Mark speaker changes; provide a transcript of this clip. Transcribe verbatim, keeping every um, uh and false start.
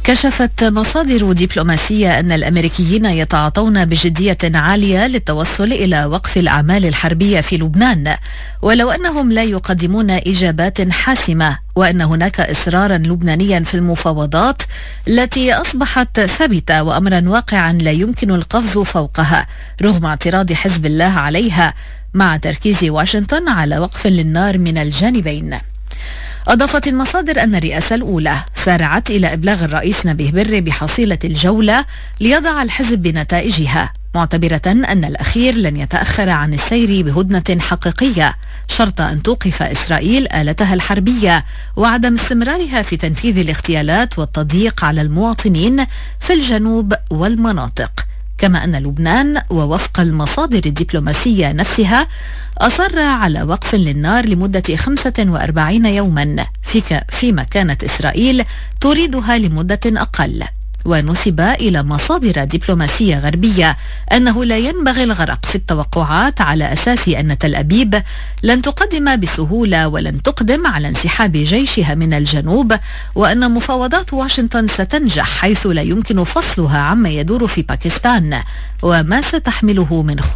Speaker 1: كشفت مصادر دبلوماسية أن الأمريكيين يتعاطون بجدية عالية للتوصل إلى وقف الأعمال الحربية في لبنان، ولو أنهم لا يقدمون إجابات حاسمة، وأن هناك إصرارا لبنانيا في المفاوضات التي أصبحت ثابتة وأمرا واقعا لا يمكن القفز فوقها رغم اعتراض حزب الله عليها، مع تركيز واشنطن على وقف للنار من الجانبين. أضافت المصادر أن الرئاسة الأولى سارعت إلى إبلاغ الرئيس نبيه بري بحصيلة الجولة ليضع الحزب بنتائجها، معتبرة أن الأخير لن يتأخر عن السير بهدنة حقيقية شرط أن توقف إسرائيل آلتها الحربية وعدم استمرارها في تنفيذ الاغتيالات والتضييق على المواطنين في الجنوب والمناطق. كما أن لبنان ووفق المصادر الدبلوماسية نفسها أصر على وقف للنار لمدة خمسة وأربعين يوما فيما كانت إسرائيل تريدها لمدة أقل. ونسب إلى مصادر دبلوماسية غربية أنه لا ينبغي الغرق في التوقعات على أساس أن تل أبيب لن تقدم بسهولة ولن تقدم على انسحاب جيشها من الجنوب، وأن مفاوضات واشنطن ستنجح حيث لا يمكن فصلها عما يدور في باكستان وما ستحمله من